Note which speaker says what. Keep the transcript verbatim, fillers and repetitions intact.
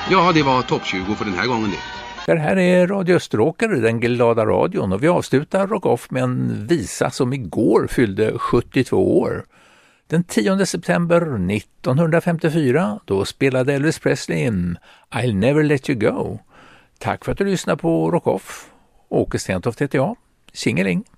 Speaker 1: Ja, det var topp tjugo för den här gången det.
Speaker 2: Det här är Radio Österåker, den glada radion, och vi avslutar Rock Off med en visa som igår fyllde sjuttiotvå år. Den tionde september nittonhundrafemtiofyra, då spelade Elvis Presley in I'll Never Let You Go. Tack för att du lyssnar på Rock Off. Åke Stentoft heter jag. Tjingeling!